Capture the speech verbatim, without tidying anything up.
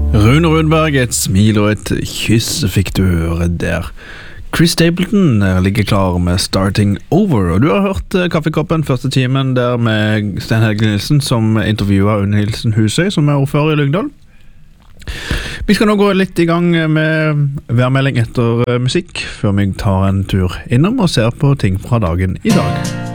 Rune Rudberg, et smil og et kyss fikk du høre der. Chris Stapleton ligger klar med Starting Over, og du har hørt Kaffekoppen første timen der med Sten Helge Nilsen som intervjuet Unn Hilsen Husøy, som er ordfører i Lyngdal. Vi skal nå gå litt i gang med værmelding etter musikk, før vi tar en tur innom og ser på ting fra dagen i dag.